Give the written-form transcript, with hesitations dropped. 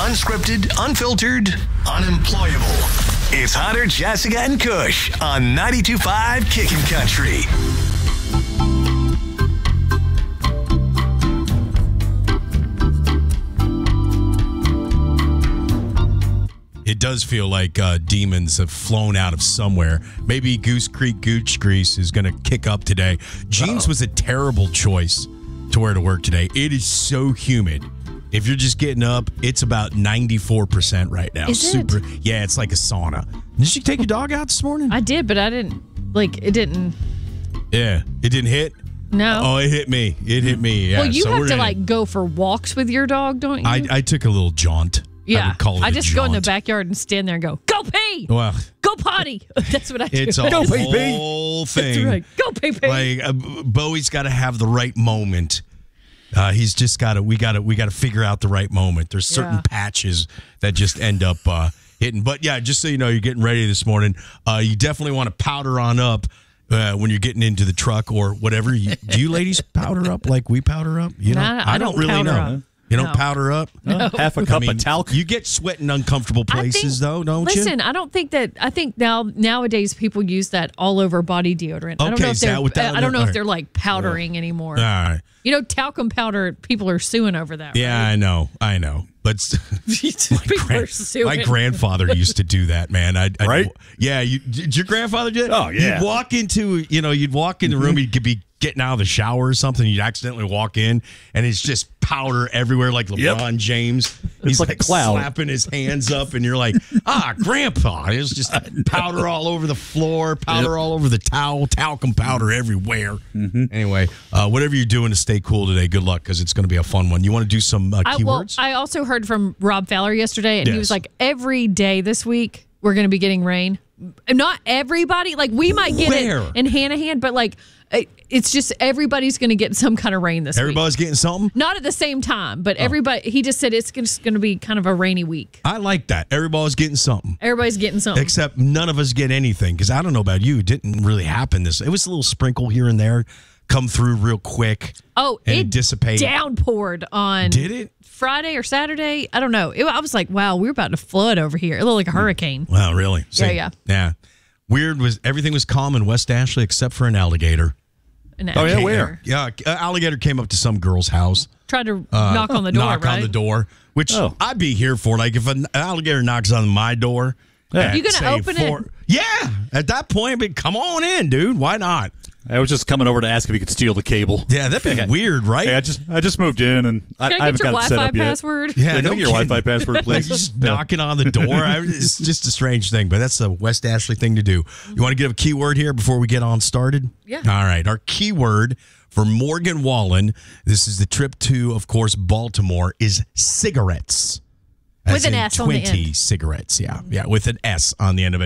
Unscripted, unfiltered, unemployable. It's Hunter, Jessica, and Kush on 92.5 Kickin' Country. It does feel like demons have flown out of somewhere. Maybe Goose Creek Gooch Grease is going to kick up today. Jeans was a terrible choice to wear to work today. It is so humid. If you're just getting up, it's about 94% right now. Is it? Yeah, it's like a sauna. Did you take your dog out this morning? I did, but I didn't, it didn't. Yeah, it didn't hit? No. Oh, it hit me. It hit me, yeah. Well, you so have to, go for walks with your dog, don't you? I took a little jaunt. Yeah. I just go in the backyard and stand there and go, go pee! Well, go potty! That's what I do. It's a go whole thing. That's right. Go pee. Bowie's got to have the right moment. He's just got to. We got to figure out the right moment. There's certain patches that just end up hitting. But yeah, just so you know, you're getting ready this morning. You definitely want to powder on up when you're getting into the truck or whatever. Do you ladies powder up like we powder up? You know, I don't really know. Up. You don't powder up? No. Half a cup of talc. You get sweat in uncomfortable places, don't you? Listen, I don't think that. I think nowadays people use that all over body deodorant. I don't know if they're like powdering anymore. All right. You know, talcum powder, people are suing over that. Yeah, right? I know. But my grandfather used to do that, man. Right? Yeah. Did your grandfather do that? Oh, yeah. You'd walk into the room, you'd be getting out of the shower or something, you'd accidentally walk in, and it's just powder everywhere like LeBron James. He's like a cloud. Slapping his hands up, and you're like, Grandpa. It's just powder all over the floor, powder all over the towel, talcum powder everywhere. Mm-hmm. Anyway, whatever you're doing to stay cool today, good luck, because it's going to be a fun one. You want to do some keywords? I also heard from Rob Fowler yesterday, and he was like, every day this week, we're going to be getting rain. Not everybody. We might get it in Hanahan, but it's just everybody's going to get some kind of rain this week. Everybody's getting something? Not at the same time, but everybody, he just said it's just going to be kind of a rainy week. I like that. Everybody's getting something. Everybody's getting something. Except none of us get anything, because I don't know about you. It didn't really happen. It was a little sprinkle here and there, come through real quick. Oh, it dissipated. Downpoured on. Did it? Friday or Saturday? I don't know. I was like, wow, we're about to flood over here. It looked like a hurricane. Wow, really? Yeah. Weird everything was calm in West Ashley except for an alligator. Where? Yeah, alligator came up to some girl's house. Tried to knock on the door, Knock on the door, which I'd be here for. If an alligator knocks on my door. Yeah. You going to open it? Yeah. At that point, come on in, dude. Why not? I was just coming over to ask if you could steal the cable. Yeah, that'd be weird, right? Hey, I just moved in, and I haven't got it set up yet. Password? Yeah, can I get your Wi-Fi password, please? Just knocking on the door. It's just a strange thing, but that's a West Ashley thing to do. You want to give a keyword here before we get on started? Yeah. All right. Our keyword for Morgan Wallen, this is the trip to, of course, Baltimore, is cigarettes. With an S on the end. 20 cigarettes, yeah. Yeah, with an S on the end of it.